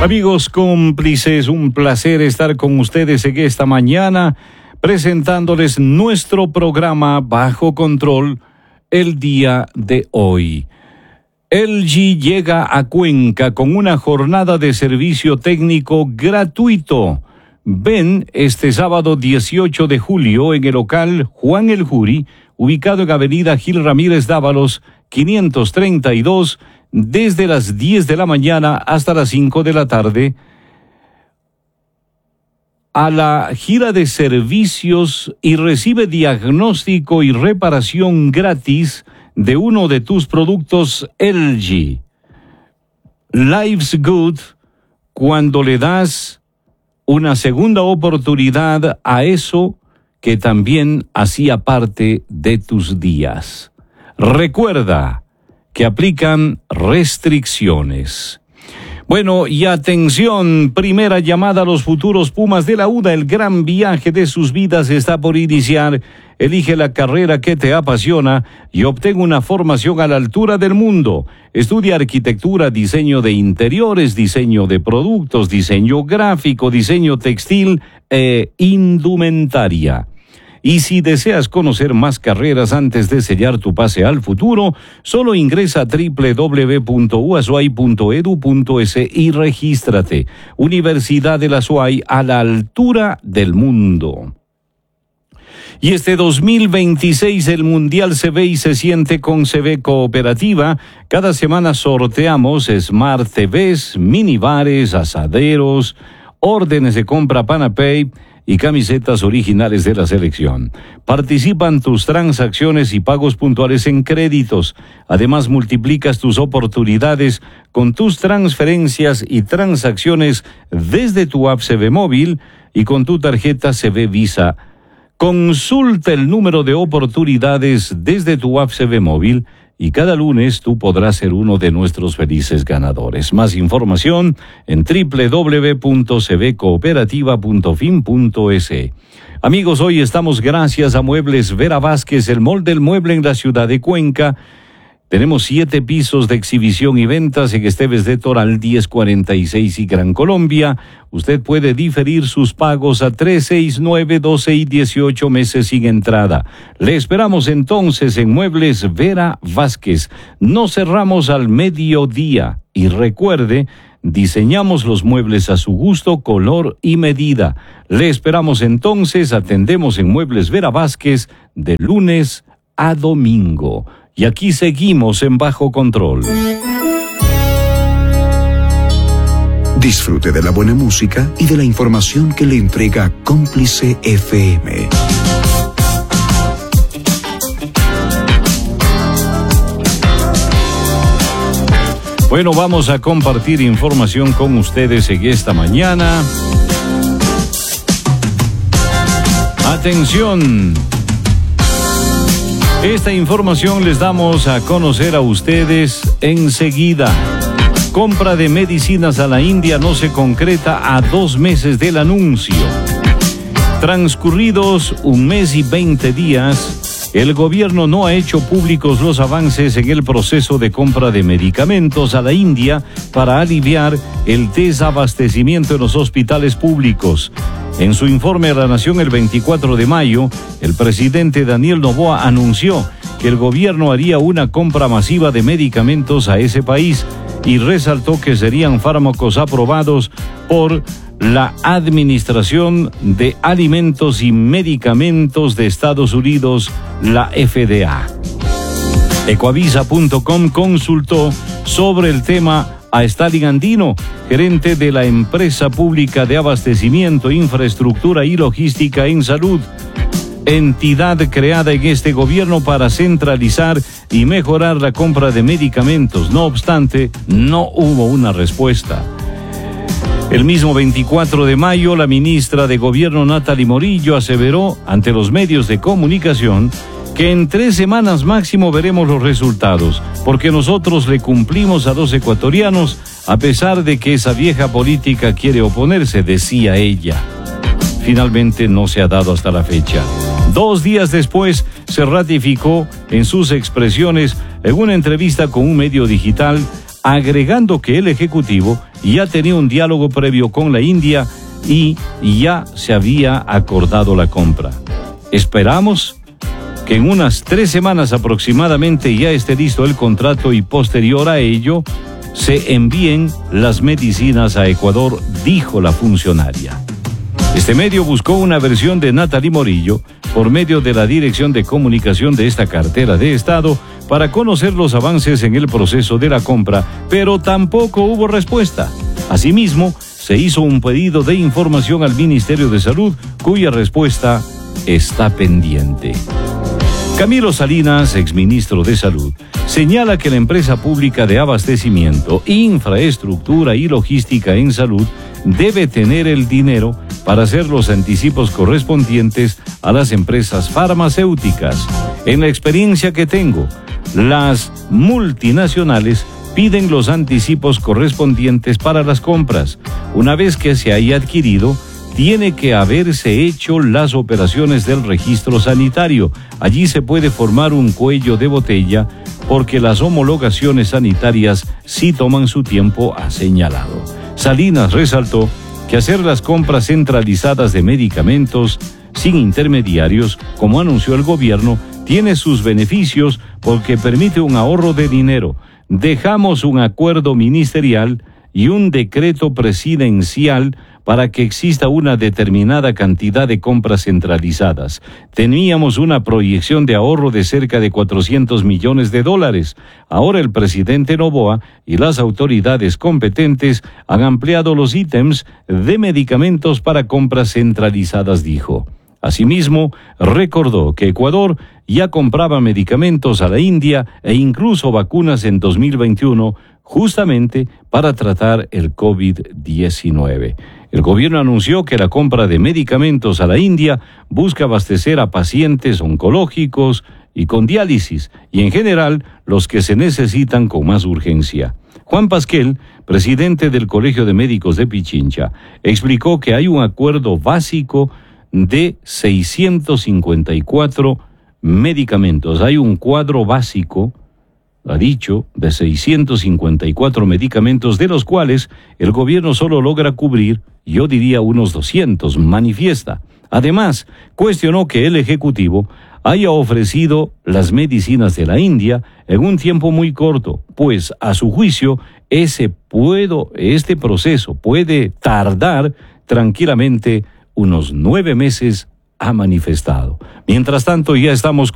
Amigos cómplices, un placer estar con ustedes en esta mañana presentándoles nuestro programa Bajo Control el día de hoy. LG llega a Cuenca con una jornada de servicio técnico gratuito. Ven este sábado 18 de julio en el local Juan El Juri, ubicado en Avenida Gil Ramírez Dávalos, 532, desde las 10 de la mañana hasta las 5 de la tarde, a la gira de servicios y recibe diagnóstico y reparación gratis de uno de tus productos LG. Life's Good cuando le das una segunda oportunidad a eso que también hacía parte de tus días. Recuerda que aplican restricciones. Bueno, y atención, primera llamada a los futuros Pumas de la UDA. El gran viaje de sus vidas está por iniciar. Elige la carrera que te apasiona y obtén una formación a la altura del mundo. Estudia arquitectura, diseño de interiores, diseño de productos, diseño gráfico, diseño textil e indumentaria. Y si deseas conocer más carreras antes de sellar tu pase al futuro, solo ingresa a www.uasuay.edu.es y regístrate. Universidad de la SUAY, a la altura del mundo. Y este 2026 el Mundial se ve y se siente con CB Cooperativa. Cada semana sorteamos Smart TVs, minibares, asaderos, órdenes de compra PanaPay y camisetas originales de la selección. Participan tus transacciones y pagos puntuales en créditos. Además, multiplicas tus oportunidades con tus transferencias y transacciones desde tu app CB Móvil y con tu tarjeta CB Visa. Consulta el número de oportunidades desde tu app CB Móvil y cada lunes tú podrás ser uno de nuestros felices ganadores. Más información en www.cbcooperativa.fin.es. Amigos, hoy estamos gracias a Muebles Vera Vázquez, el mall del mueble en la ciudad de Cuenca. Tenemos 7 pisos de exhibición y ventas en Esteves de Toral 1046 y Gran Colombia. Usted puede diferir sus pagos a 3, 6, 9, 12 y 18 meses sin entrada. Le esperamos entonces en Muebles Vera Vázquez. No cerramos al mediodía. Y recuerde, diseñamos los muebles a su gusto, color y medida. Le esperamos entonces, atendemos en Muebles Vera Vázquez de lunes a domingo. Y aquí seguimos en Bajo Control. Disfrute de la buena música y de la información que le entrega Cómplice FM. Bueno, vamos a compartir información con ustedes en esta mañana. ¡Atención! Esta información les damos a conocer a ustedes enseguida. Compra de medicinas a la India no se concreta a 2 meses del anuncio. Transcurridos 1 mes y 20 días, el gobierno no ha hecho públicos los avances en el proceso de compra de medicamentos a la India para aliviar el desabastecimiento en los hospitales públicos. En su informe a la Nación el 24 de mayo, el presidente Daniel Noboa anunció que el gobierno haría una compra masiva de medicamentos a ese país y resaltó que serían fármacos aprobados por la Administración de Alimentos y Medicamentos de Estados Unidos, la FDA. Ecoavisa.com consultó sobre el tema a Stalin Andino, gerente de la empresa pública de abastecimiento, infraestructura y logística en salud, entidad creada en este gobierno para centralizar y mejorar la compra de medicamentos. No obstante, no hubo una respuesta. El mismo 24 de mayo, la ministra de Gobierno Natalie Morillo aseveró ante los medios de comunicación que en 3 semanas máximo veremos los resultados, porque nosotros le cumplimos a los ecuatorianos a pesar de que esa vieja política quiere oponerse, decía ella. Finalmente no se ha dado hasta la fecha. 2 días después se ratificó en sus expresiones en una entrevista con un medio digital, agregando que el Ejecutivo ya tenía un diálogo previo con la India y ya se había acordado la compra. Esperamos que en unas 3 semanas aproximadamente ya esté listo el contrato y posterior a ello se envíen las medicinas a Ecuador, dijo la funcionaria. Este medio buscó una versión de Natalie Morillo por medio de la Dirección de Comunicación de esta cartera de Estado para conocer los avances en el proceso de la compra, pero tampoco hubo respuesta. Asimismo, se hizo un pedido de información al Ministerio de Salud, cuya respuesta está pendiente. Camilo Salinas, exministro de Salud, señala que la empresa pública de abastecimiento, infraestructura y logística en salud debe tener el dinero para hacer los anticipos correspondientes a las empresas farmacéuticas. En la experiencia que tengo, las multinacionales piden los anticipos correspondientes para las compras. Una vez que se haya adquirido, tiene que haberse hecho las operaciones del registro sanitario. Allí se puede formar un cuello de botella porque las homologaciones sanitarias sí toman su tiempo, ha señalado. Salinas resaltó que hacer las compras centralizadas de medicamentos sin intermediarios, como anunció el gobierno, tiene sus beneficios porque permite un ahorro de dinero. Dejamos un acuerdo ministerial y un decreto presidencial para que exista una determinada cantidad de compras centralizadas. Teníamos una proyección de ahorro de cerca de $400 millones. Ahora el presidente Noboa y las autoridades competentes han ampliado los ítems de medicamentos para compras centralizadas, dijo. Asimismo, recordó que Ecuador ya compraba medicamentos a la India e incluso vacunas en 2021, justamente para tratar el COVID-19. El gobierno anunció que la compra de medicamentos a la India busca abastecer a pacientes oncológicos y con diálisis, y en general los que se necesitan con más urgencia. Juan Pasquel, presidente del Colegio de Médicos de Pichincha, explicó que hay un acuerdo básico de 654 medicamentos. Hay un cuadro básico, ha dicho, de 654 medicamentos, de los cuales el gobierno solo logra cubrir, yo diría, unos 200, manifiesta. Además, cuestionó que el Ejecutivo haya ofrecido las medicinas de la India en un tiempo muy corto, pues a su juicio este proceso puede tardar tranquilamente unos 9 meses, ha manifestado. Mientras tanto, ya estamos